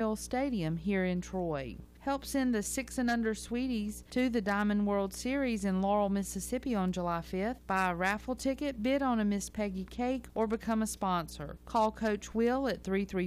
Memorial Stadium here in Troy. Help send the 6 and under Sweeties to the Diamond World Series in Laurel, Mississippi on July 5th. Buy a raffle ticket, bid on a Miss Peggy cake, or become a sponsor. Call Coach Will at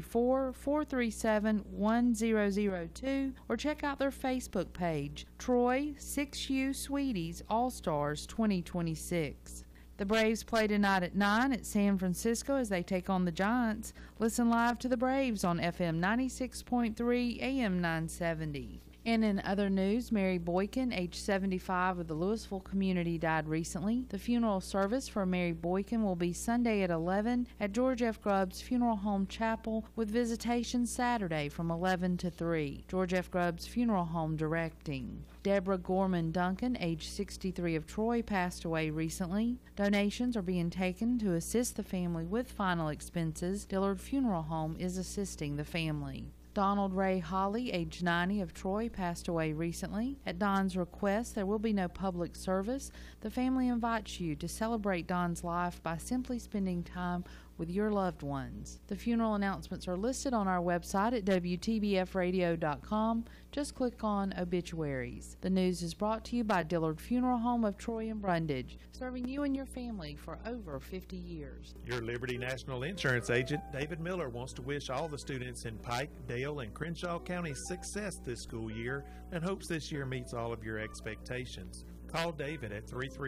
334-437-1002 or check out their Facebook page, Troy 6U Sweeties All-Stars 2026. The Braves play tonight at 9 at San Francisco as they take on the Giants. Listen live to the Braves on FM 96.3, AM 970. And in other news, Mary Boykin, age 75, of the Louisville community, died recently. The funeral service for Mary Boykin will be Sunday at 11 at George F. Grubbs Funeral Home Chapel, with visitation Saturday from 11 to 3. George F. Grubbs Funeral Home directing. Deborah Gorman Duncan, age 63, of Troy, passed away recently. Donations are being taken to assist the family with final expenses. Dillard Funeral Home is assisting the family. Donald Ray Holly, age 90, of Troy, passed away recently. At Don's request, there will be no public service. The family invites you to celebrate Don's life by simply spending time with your loved ones. The funeral announcements are listed on our website at WTBFradio.com. Just click on Obituaries. The news is brought to you by Dillard Funeral Home of Troy and Brundage, serving you and your family for over 50 years. Your Liberty National Insurance agent, David Miller, wants to wish all the students in Pike, Dale, and Crenshaw counties success this school year and hopes this year meets all of your expectations. Call David at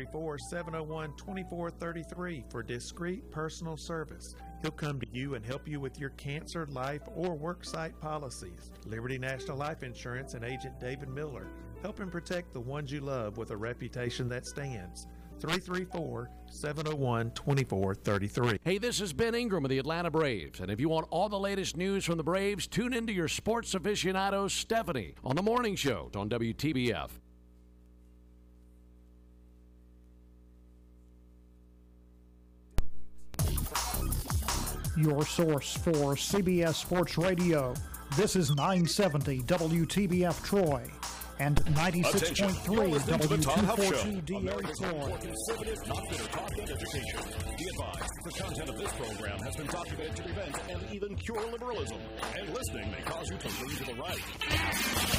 334-701-2433 for discreet personal service. He'll come to you and help you with your cancer, life, or worksite policies. Liberty National Life Insurance and agent David Miller, helping protect the ones you love with a reputation that stands. 334-701-2433. Hey, this is Ben Ingram of the Atlanta Braves, and if you want all the latest news from the Braves, tune into your sports aficionado, Stephanie, on The Morning Show on WTBF. Your source for CBS Sports Radio. This is 970 WTBF Troy and 96.3 W242DA Troy. Conservative, not bitter talk and education. Be advised, the content of this program has been documented to prevent and even cure liberalism. And listening may cause you to lean to the right.